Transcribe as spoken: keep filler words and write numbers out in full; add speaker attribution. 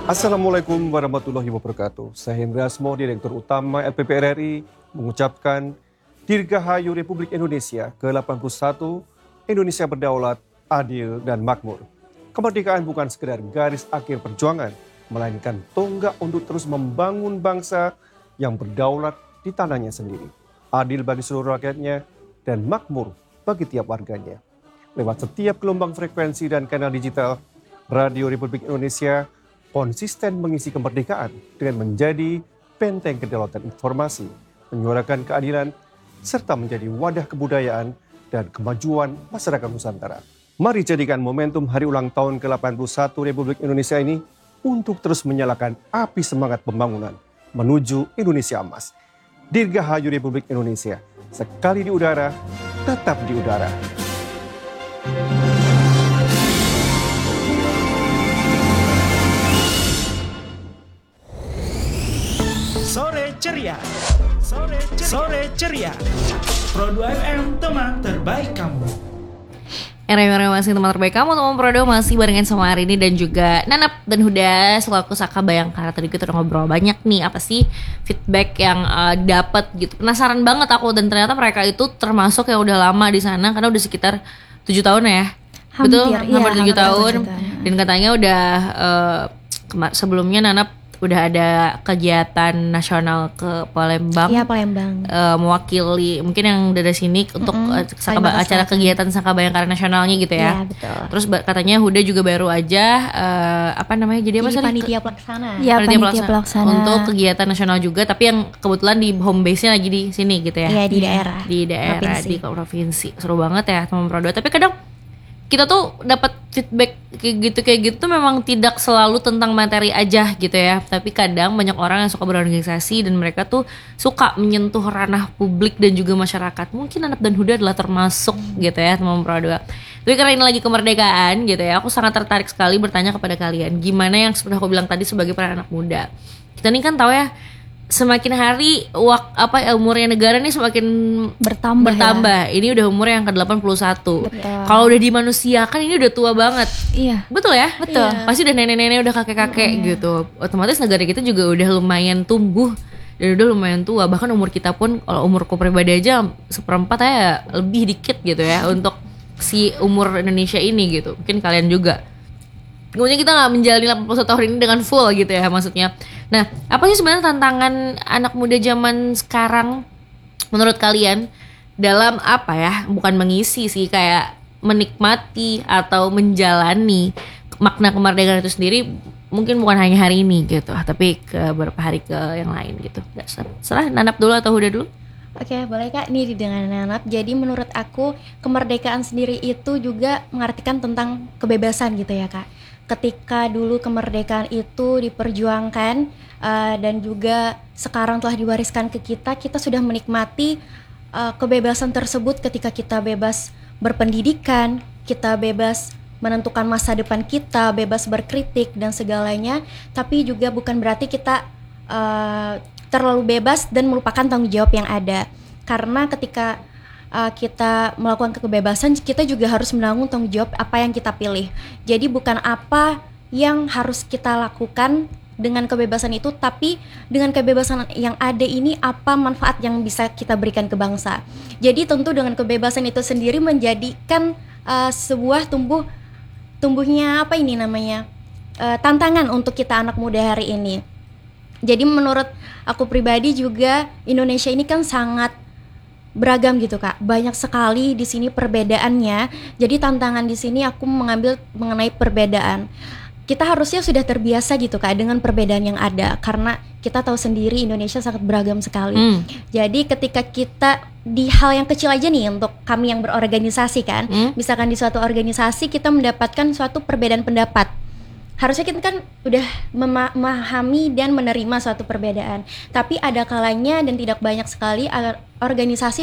Speaker 1: Assalamualaikum warahmatullahi wabarakatuh. Saya Hendra Asmo, Direktur Utama L P P R R I, mengucapkan Dirgahayu Republik Indonesia ke delapan puluh satu, Indonesia berdaulat, adil, dan makmur. Kemerdekaan bukan sekedar garis akhir perjuangan, melainkan tonggak untuk terus membangun bangsa yang berdaulat di tanahnya sendiri, adil bagi seluruh rakyatnya, dan makmur bagi tiap warganya. Lewat setiap gelombang frekuensi dan kanal digital, Radio Republik Indonesia konsisten mengisi kemerdekaan dengan menjadi benteng kedaulatan informasi, menyuarakan keadilan, serta menjadi wadah kebudayaan dan kemajuan masyarakat Nusantara. Mari jadikan momentum hari ulang tahun ke delapan puluh satu Republik Indonesia ini untuk terus menyalakan api semangat pembangunan menuju Indonesia emas. Dirgahayu Republik Indonesia, sekali di udara, tetap di udara.
Speaker 2: Sore ceria, sore ceria, sore ceria. Pro dua F M, teman terbaik kamu.
Speaker 3: Era-era masih teman terbaik kamu, teman Prodo masih barengan sama Arini dan juga Nanap dan Huda selaku Saka Bayangkara. Tadi kita udah ngobrol banyak nih, apa sih feedback yang uh, dapat gitu. Penasaran banget aku, dan ternyata mereka itu termasuk yang udah lama di sana karena udah sekitar tujuh tahun ya.
Speaker 4: Hampir,
Speaker 3: Betul,
Speaker 4: iya,
Speaker 3: hampir tujuh tahun.
Speaker 4: tahun.
Speaker 3: Dan katanya udah uh, kema- sebelumnya Nanap udah ada kegiatan nasional ke Palembang.
Speaker 4: Iya, Palembang.
Speaker 3: Uh, mewakili mungkin yang dari sini untuk
Speaker 4: Mm-mm,
Speaker 3: uh, Saka,
Speaker 4: Kalimantan
Speaker 3: acara
Speaker 4: Selatan.
Speaker 3: kegiatan Saka Bayangkara nasionalnya gitu ya.
Speaker 4: Iya, betul.
Speaker 3: Terus ba- katanya Huda juga baru aja uh, apa namanya jadi apa
Speaker 4: Jadi
Speaker 3: sorry?
Speaker 4: panitia pelaksana.
Speaker 3: Panitia
Speaker 4: Iya, panitia
Speaker 3: pelaksa-
Speaker 4: pelaksana.
Speaker 3: untuk kegiatan nasional juga, tapi yang kebetulan di home base-nya lagi di sini gitu ya.
Speaker 4: Iya, di daerah.
Speaker 3: Di daerah
Speaker 4: Provinsi.
Speaker 3: di provinsi. Seru banget ya teman Prodo. Tapi kadang kita tuh dapat feedback kayak gitu kayak gitu tuh memang tidak selalu tentang materi aja gitu ya. Tapi kadang banyak orang yang suka berorganisasi dan mereka tuh suka menyentuh ranah publik dan juga masyarakat. Mungkin Nanap dan Huda adalah termasuk gitu ya teman Prodo. Tapi karena ini lagi kemerdekaan gitu ya, aku sangat tertarik sekali bertanya kepada kalian, gimana yang seperti aku bilang tadi sebagai para anak muda. Kita nih kan tahu ya, semakin hari wak, apa umurnya negara nih semakin
Speaker 4: Bertambah,
Speaker 3: bertambah. Ini udah umur yang ke delapan puluh satu.
Speaker 4: Betul.
Speaker 3: Kalau udah dimanusiakan ini udah tua banget.
Speaker 4: Iya.
Speaker 3: Betul ya?
Speaker 4: Betul.
Speaker 3: Iya. Pasti udah nenek-nenek, udah kakek-kakek gitu. Otomatis negara kita juga udah lumayan tumbuh dan udah lumayan tua. Bahkan umur kita pun, kalau umurku pribadi aja seperempat ya lebih dikit gitu ya untuk si umur Indonesia ini gitu. Mungkin kalian juga. Kemudian kita nggak menjalani delapan puluh satu tahun ini dengan full gitu ya maksudnya. Nah, apa sih sebenarnya tantangan anak muda zaman sekarang menurut kalian dalam apa ya? Bukan mengisi sih, kayak menikmati atau menjalani makna kemerdekaan itu sendiri. Mungkin bukan hanya hari ini gitu, tapi ke beberapa hari ke yang lain gitu. Serah Nanap dulu atau Huda dulu?
Speaker 4: Oke, boleh Kak. Ini dengan Nanap. Jadi menurut aku kemerdekaan sendiri itu juga mengartikan tentang kebebasan gitu ya Kak. Ketika dulu kemerdekaan itu diperjuangkan uh, dan juga sekarang telah diwariskan ke kita, kita sudah menikmati uh, kebebasan tersebut ketika kita bebas berpendidikan, kita bebas menentukan masa depan kita, bebas berkritik dan segalanya. Tapi juga bukan berarti kita uh, terlalu bebas dan melupakan tanggung jawab yang ada. Karena ketika Uh, kita melakukan kebebasan, kita juga harus menanggung tanggung jawab apa yang kita pilih. Jadi bukan apa yang harus kita lakukan dengan kebebasan itu, tapi dengan kebebasan yang ada ini apa manfaat yang bisa kita berikan ke bangsa. Jadi tentu dengan kebebasan itu sendiri menjadikan uh, sebuah tumbuh tumbuhnya apa ini namanya uh, tantangan untuk kita anak muda hari ini. Jadi menurut aku pribadi juga Indonesia ini kan sangat beragam gitu Kak, banyak sekali di sini perbedaannya. Jadi tantangan di sini aku mengambil mengenai perbedaan. Kita harusnya sudah terbiasa gitu Kak dengan perbedaan yang ada, karena kita tahu sendiri Indonesia sangat beragam sekali.
Speaker 3: Hmm.
Speaker 4: Jadi ketika kita di hal yang kecil aja nih, untuk kami yang berorganisasi kan,
Speaker 3: Hmm.
Speaker 4: misalkan di suatu organisasi kita mendapatkan suatu perbedaan pendapat. Harusnya kita kan udah memahami dan menerima suatu perbedaan. Tapi ada kalanya dan tidak banyak sekali organisasi